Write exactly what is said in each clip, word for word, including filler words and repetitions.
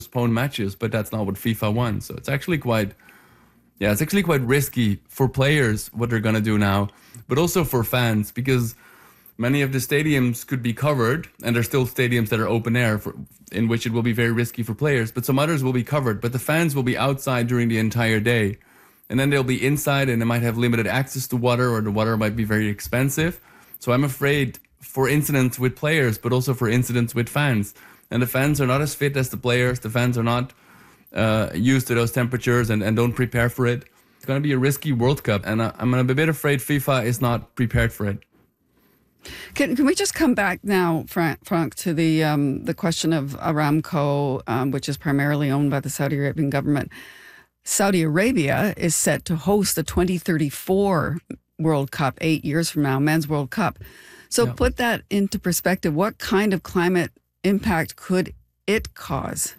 postpone matches, but that's not what FIFA wants. So it's actually quite, yeah, it's actually quite risky for players what they're gonna do now, but also for fans, because many of the stadiums could be covered, and there's still stadiums that are open air for, in which it will be very risky for players, but some others will be covered, but the fans will be outside during the entire day. And then they'll be inside and they might have limited access to water, or the water might be very expensive. So I'm afraid for incidents with players, but also for incidents with fans. And the fans are not as fit as the players. The fans are not uh, used to those temperatures and, and don't prepare for it. It's going to be a risky World Cup. And I, I'm a bit afraid FIFA is not prepared for it. Can, can we just come back now, Frank, Frank to the um, the question of Aramco, um, which is primarily owned by the Saudi Arabian government. Saudi Arabia is set to host the twenty thirty-four World Cup eight years from now, Men's World Cup. So yeah. Put that into perspective. What kind of climate impact could it cause?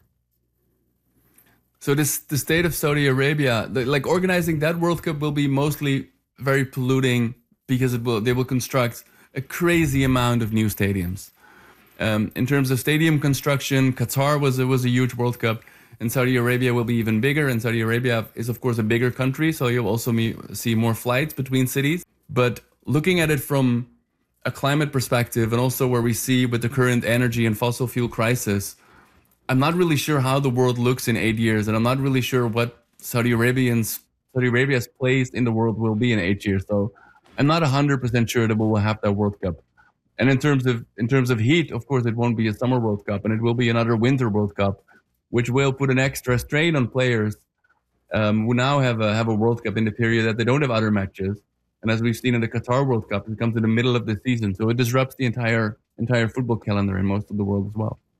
So this the state of Saudi Arabia, like organizing that World Cup will be mostly very polluting, because it will they will construct a crazy amount of new stadiums. Um, in terms of stadium construction, Qatar was a, was a huge World Cup. And Saudi Arabia will be even bigger. And Saudi Arabia is, of course, a bigger country. So you'll also me- see more flights between cities. But looking at it from a climate perspective, and also where we see with the current energy and fossil fuel crisis, I'm not really sure how the world looks in eight years. And I'm not really sure what Saudi Arabians, Saudi Arabia's place in the world will be in eight years. So I'm not one hundred percent sure that we will have that World Cup. And in terms of in terms of heat, of course, it won't be a summer World Cup, and it will be another winter World Cup, which will put an extra strain on players um, who now have a have a World Cup in the period that they don't have other matches. And as we've seen in the Qatar World Cup, it comes in the middle of the season, so it disrupts the entire entire football calendar in most of the world as well.